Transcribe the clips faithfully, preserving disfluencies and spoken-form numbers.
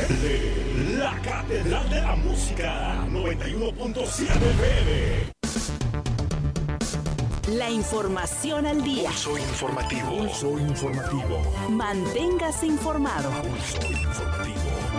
de la Catedral de la Música, noventa y uno punto siete F M. La información al día. Pulso informativo. Pulso informativo. Manténgase informado. Pulso informativo.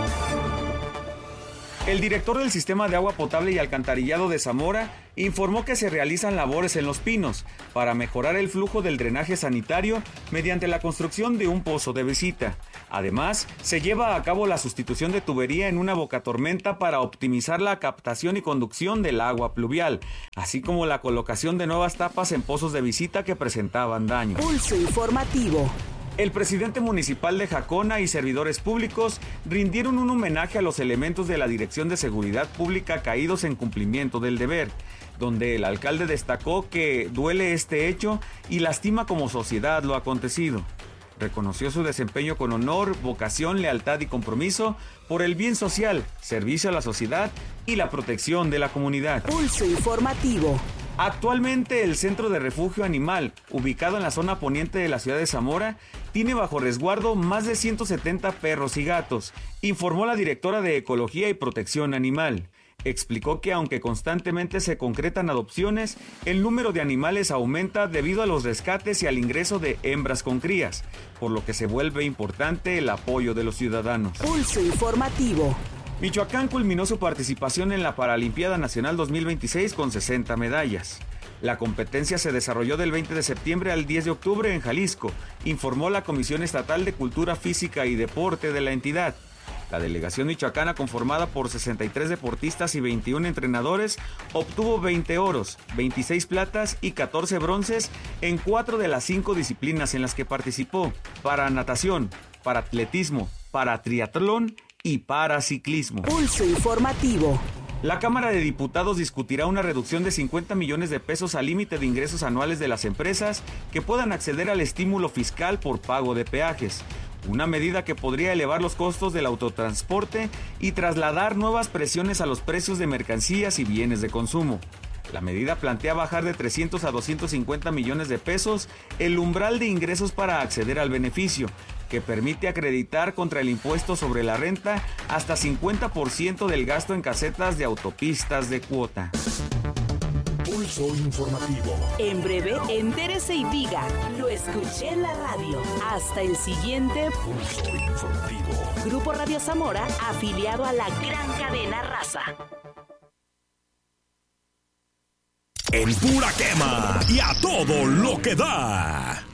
El director del Sistema de Agua Potable y Alcantarillado de Zamora informó que se realizan labores en Los Pinos para mejorar el flujo del drenaje sanitario mediante la construcción de un pozo de visita. Además, se lleva a cabo la sustitución de tubería en una bocatormenta para optimizar la captación y conducción del agua pluvial, así como la colocación de nuevas tapas en pozos de visita que presentaban daños. Pulso informativo. El presidente municipal de Jacona y servidores públicos rindieron un homenaje a los elementos de la Dirección de Seguridad Pública caídos en cumplimiento del deber, donde el alcalde destacó que duele este hecho y lastima como sociedad lo acontecido. Reconoció su desempeño con honor, vocación, lealtad y compromiso por el bien social, servicio a la sociedad y la protección de la comunidad. Pulso informativo. Actualmente el Centro de Refugio Animal, ubicado en la zona poniente de la ciudad de Zamora, tiene bajo resguardo más de ciento setenta perros y gatos, informó la directora de Ecología y Protección Animal. Explicó que aunque constantemente se concretan adopciones, el número de animales aumenta debido a los rescates y al ingreso de hembras con crías, por lo que se vuelve importante el apoyo de los ciudadanos. Pulso informativo. Michoacán culminó su participación en la Paralimpiada Nacional dos mil veintiséis con sesenta medallas. La competencia se desarrolló del veinte de septiembre al diez de octubre en Jalisco, informó la Comisión Estatal de Cultura Física y Deporte de la entidad. La delegación michoacana, conformada por sesenta y tres deportistas y veintiún entrenadores, obtuvo veinte oros, veintiséis platas y catorce bronces en cuatro de las cinco disciplinas en las que participó: para natación, para atletismo, para triatlón y para ciclismo. Pulso informativo. La Cámara de Diputados discutirá una reducción de cincuenta millones de pesos al límite de ingresos anuales de las empresas que puedan acceder al estímulo fiscal por pago de peajes, una medida que podría elevar los costos del autotransporte y trasladar nuevas presiones a los precios de mercancías y bienes de consumo. La medida plantea bajar de trescientos a doscientos cincuenta millones de pesos el umbral de ingresos para acceder al beneficio, que permite acreditar contra el impuesto sobre la renta hasta cincuenta por ciento del gasto en casetas de autopistas de cuota. Pulso informativo. En breve, entérese y diga, lo escuché en la radio. Hasta el siguiente Pulso informativo. Grupo Radio Zamora, afiliado a la gran cadena Raza. En pura quema y a todo lo que da.